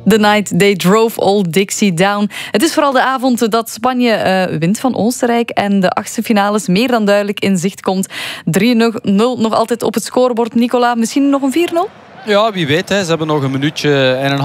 The night they drove Old Dixie down. Het is vooral de avond dat Spanje wint van Oostenrijk en de achtste finales meer dan duidelijk in zicht komt. 3-0 nog altijd op het scorebord. Nicola, misschien nog een 4-0? Ja, wie weet. Hè. Ze hebben nog een minuutje en een